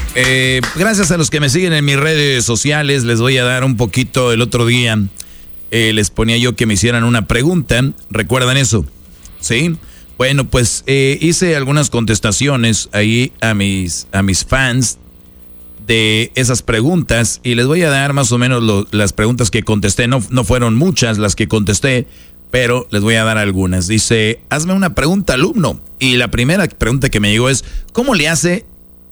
Gracias a los que me siguen en mis redes sociales, les voy a dar un poquito. El otro día les ponía yo que me hicieran una pregunta. ¿Recuerdan eso? ¿Sí? Bueno, pues hice algunas contestaciones ahí a mis fans de esas preguntas y les voy a dar más o menos las preguntas que contesté. No fueron muchas las que contesté, pero les voy a dar algunas. Dice, hazme una pregunta, alumno. Y la primera pregunta que me llegó es, ¿cómo le hace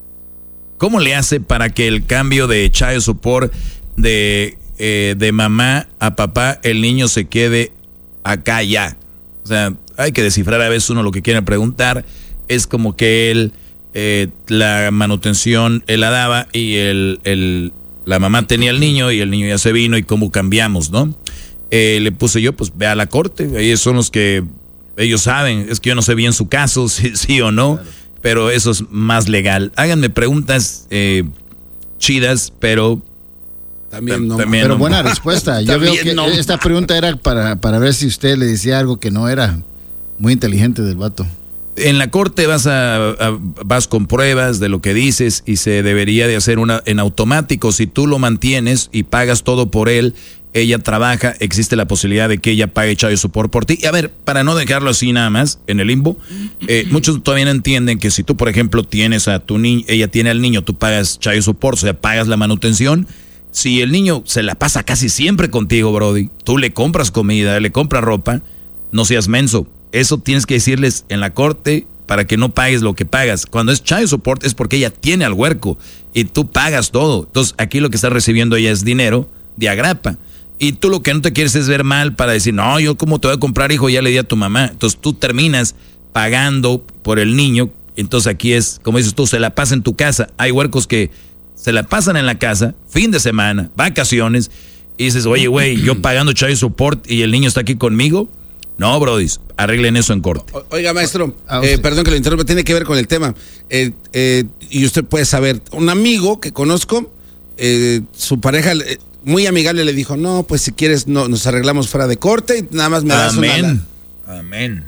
para que el cambio de child support de mamá a papá, el niño se quede acá ya? O sea, hay que descifrar a veces uno lo que quiere preguntar. Es como que él, la manutención, él la daba y la mamá tenía el niño y el niño ya se vino y cómo cambiamos, ¿no? Le puse yo, pues ve a la corte, ellos son los que, ellos saben, es que yo no sé bien su caso, si sí o no, claro. Pero eso es más legal. Háganme preguntas chidas, pero... También no. Pero buena respuesta. Yo veo que esta pregunta era para ver si usted le decía algo que no era muy inteligente del vato. En la corte vas con pruebas de lo que dices y se debería de hacer en automático. Si tú lo mantienes y pagas todo por él, ella trabaja, existe la posibilidad de que ella pague child support por ti. Y a ver, para no dejarlo así nada más, en el limbo, muchos todavía no entienden que si tú, por ejemplo, tienes a tu niño, ella tiene al niño, tú pagas child support, o sea, pagas la manutención. Si el niño se la pasa casi siempre contigo, brody, tú le compras comida, le compras ropa, no seas menso. Eso tienes que decirles en la corte para que no pagues lo que pagas. Cuando es child support es porque ella tiene al huerco y tú pagas todo. Entonces aquí lo que está recibiendo ella es dinero de agrapa. Y tú lo que no te quieres es ver mal para decir, no, yo cómo te voy a comprar, hijo, ya le di a tu mamá. Entonces tú terminas pagando por el niño. Entonces aquí es, como dices tú, se la pasa en tu casa. Hay huercos que se la pasan en la casa, fin de semana, vacaciones, y dices, oye, güey, yo pagando child support y el niño está aquí conmigo. No, brodis, arreglen eso en corte. Oiga, maestro, perdón que lo interrumpa, tiene que ver con el tema. Y usted puede saber, un amigo que conozco, su pareja muy amigable le dijo, no, pues si quieres nos arreglamos fuera de corte y nada más me das una lana. Amén.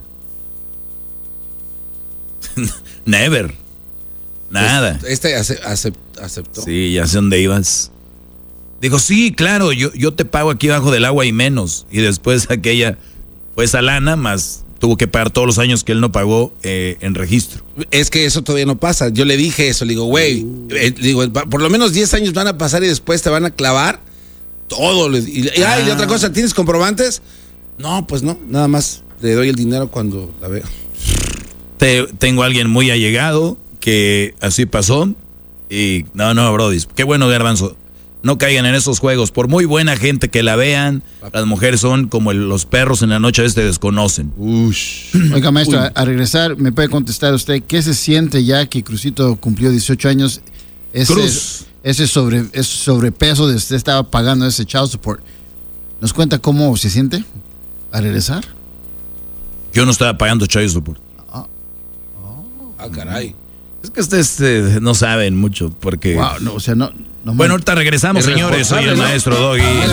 Never. Nada. Aceptó. Sí, ya sé dónde ibas. Dijo, sí, claro, yo te pago aquí abajo del agua y menos. Y después aquella... Pues a lana, más tuvo que pagar todos los años que él no pagó en registro. Es que eso todavía no pasa. Yo le dije eso, le digo, güey, por lo menos 10 años van a pasar y después te van a clavar todo. Y otra cosa, ¿tienes comprobantes? No, pues no, nada más le doy el dinero cuando la veo. Tengo a alguien muy allegado que así pasó y no, brody, qué bueno, Garbanzo. No caigan en esos juegos. Por muy buena gente que la vean, las mujeres son como los perros en la noche desconocen. Oiga, maestro, a regresar, ¿me puede contestar usted qué se siente ya que Crucito cumplió 18 años? Ese sobrepeso de usted estaba pagando ese child support. ¿Nos cuenta cómo se siente a regresar? Yo no estaba pagando child support. Caray. Es que ustedes no saben mucho porque... Wow, no, o sea, no bueno, ahorita regresamos, señores. Soy el maestro Doggy.